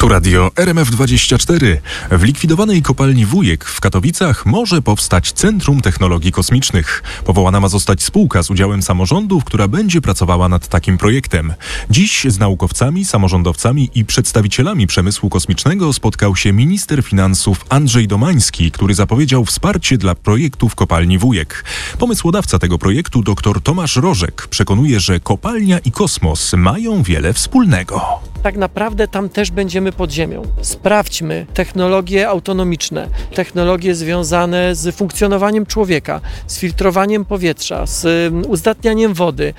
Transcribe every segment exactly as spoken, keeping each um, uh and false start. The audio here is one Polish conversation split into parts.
Tu radio R M F dwadzieścia cztery. W likwidowanej kopalni Wujek w Katowicach może powstać Centrum Technologii Kosmicznych. Powołana ma zostać spółka z udziałem samorządów, która będzie pracowała nad takim projektem. Dziś z naukowcami, samorządowcami i przedstawicielami przemysłu kosmicznego spotkał się minister finansów Andrzej Domański, który zapowiedział wsparcie dla projektu w kopalni Wujek. Pomysłodawca tego projektu, dr Tomasz Rożek, przekonuje, że kopalnia i kosmos mają wiele wspólnego. Tak naprawdę tam też będziemy pod ziemią. Sprawdźmy technologie autonomiczne, technologie związane z funkcjonowaniem człowieka, z filtrowaniem powietrza, z uzdatnianiem wody,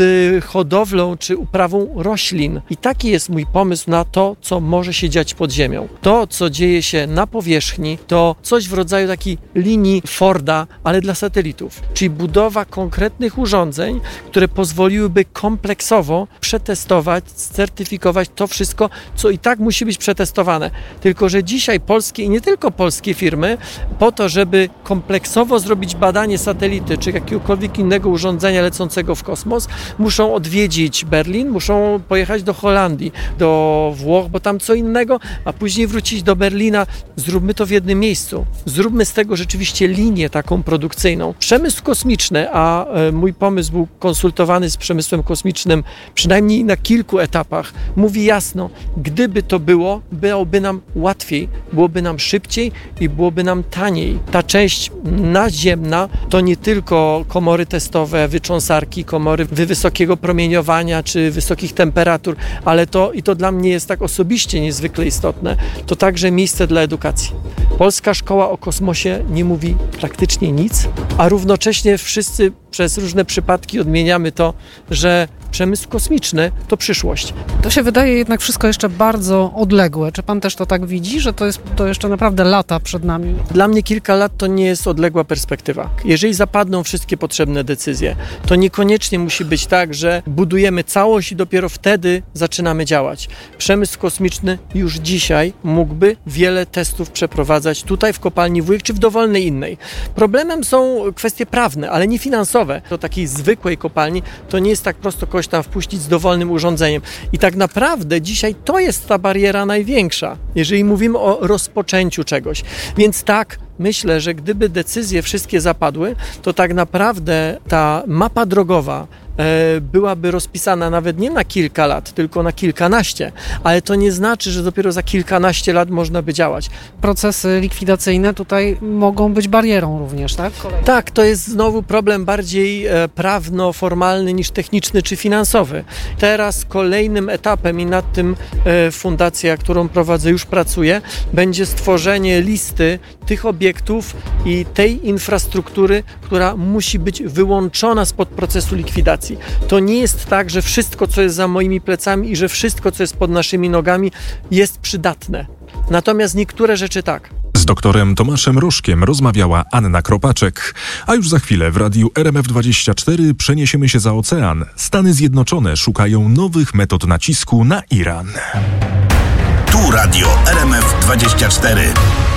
z hodowlą czy uprawą roślin. I taki jest mój pomysł na to, co może się dziać pod ziemią. To, co dzieje się na powierzchni, to coś w rodzaju takiej linii Forda, ale dla satelitów. Czyli budowa konkretnych urządzeń, które pozwoliłyby kompleksowo przetestować, certyfikować to wszystko, co i tak musi być przetestowane. Tylko że dzisiaj polskie i nie tylko polskie firmy po to, żeby kompleksowo zrobić badanie satelity czy jakiegokolwiek innego urządzenia lecącego w kosmos, muszą odwiedzić Berlin, muszą pojechać do Holandii, do Włoch, bo tam co innego, a później wrócić do Berlina. Zróbmy to w jednym miejscu. Zróbmy z tego rzeczywiście linię taką produkcyjną. Przemysł kosmiczny, a mój pomysł był konsultowany z przemysłem kosmicznym przynajmniej na kilku etapach, mówi jasno, gdyby to było, byłoby nam łatwiej, byłoby nam szybciej i byłoby nam taniej. Ta część naziemna to nie tylko komory testowe, wycząsarki, komory wysokiego promieniowania czy wysokich temperatur, ale to, i to dla mnie jest tak osobiście niezwykle istotne, to także miejsce dla edukacji. Polska szkoła o kosmosie nie mówi praktycznie nic, a równocześnie wszyscy przez różne przypadki odmieniamy to, że przemysł kosmiczny to przyszłość. To się wydaje jednak wszystko jeszcze bardzo odległe. Czy pan też to tak widzi, że to jest to jeszcze naprawdę lata przed nami? Dla mnie kilka lat to nie jest odległa perspektywa. Jeżeli zapadną wszystkie potrzebne decyzje, to niekoniecznie musi być tak, że budujemy całość i dopiero wtedy zaczynamy działać. Przemysł kosmiczny już dzisiaj mógłby wiele testów przeprowadzać tutaj w kopalni Wujek czy w dowolnej innej. Problemem są kwestie prawne, ale nie finansowe. Do takiej zwykłej kopalni to nie jest tak prosto kogoś tam wpuścić z dowolnym urządzeniem. I tak naprawdę dzisiaj to jest ta bariera największa, jeżeli mówimy o rozpoczęciu czegoś. Więc tak, myślę, że gdyby decyzje wszystkie zapadły, to tak naprawdę ta mapa drogowa byłaby rozpisana nawet nie na kilka lat, tylko na kilkanaście, ale to nie znaczy, że dopiero za kilkanaście lat można by działać. Procesy likwidacyjne tutaj mogą być barierą również, tak? Kolejny. Tak, to jest znowu problem bardziej prawno-formalny niż techniczny czy finansowy. Teraz kolejnym etapem i nad tym fundacja, którą prowadzę, już pracuje, będzie stworzenie listy tych obiektów i tej infrastruktury, która musi być wyłączona spod procesu likwidacji. To nie jest tak, że wszystko, co jest za moimi plecami i że wszystko, co jest pod naszymi nogami, jest przydatne. Natomiast niektóre rzeczy tak. Z doktorem Tomaszem Rożkiem rozmawiała Anna Kropaczek. A już za chwilę w radiu R M F dwadzieścia cztery przeniesiemy się za ocean. Stany Zjednoczone szukają nowych metod nacisku na Iran. Tu radio R M F dwadzieścia cztery.